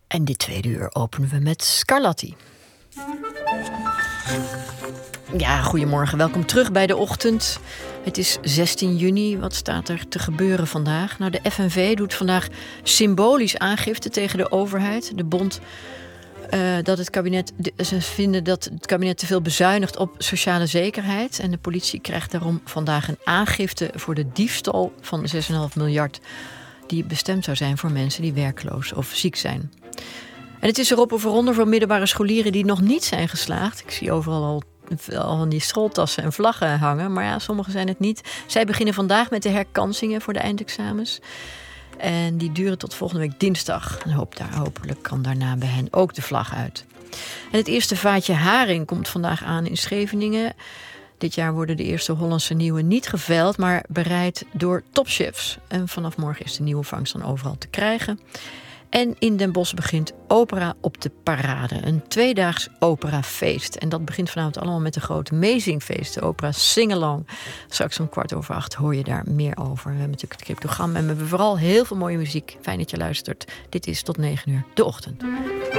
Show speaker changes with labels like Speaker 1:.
Speaker 1: En dit tweede uur openen we met Scarlatti. Ja, goedemorgen. Welkom terug bij De Ochtend. Het is 16 juni. Wat staat er te gebeuren vandaag? Nou, de FNV doet vandaag symbolisch aangifte tegen de overheid. De bond ze vinden dat het kabinet te veel bezuinigt op sociale zekerheid. En de politie krijgt daarom vandaag een aangifte voor de diefstal van 6,5 miljard... die bestemd zou zijn voor mensen die werkloos of ziek zijn. En het is erop of eronder voor middelbare scholieren die nog niet zijn geslaagd. Ik zie overal al van die schooltassen en vlaggen hangen. Maar ja, sommigen zijn het niet. Zij beginnen vandaag met de herkansingen voor de eindexamens. En die duren tot volgende week dinsdag. En hopelijk kan daarna bij hen ook de vlag uit. En het eerste vaatje haring komt vandaag aan in Scheveningen. Dit jaar worden de eerste Hollandse nieuwe niet geveild, maar bereid door topchefs. En vanaf morgen is de nieuwe vangst dan overal te krijgen. En in Den Bosch begint Opera op de Parade. Een 2-daags operafeest. En dat begint vanavond allemaal met een groot meezingfeest. De opera Singalong. Straks om 7:15 hoor je daar meer over. We hebben natuurlijk het cryptogram en we hebben vooral heel veel mooie muziek. Fijn dat je luistert. Dit is tot 9 uur De Ochtend.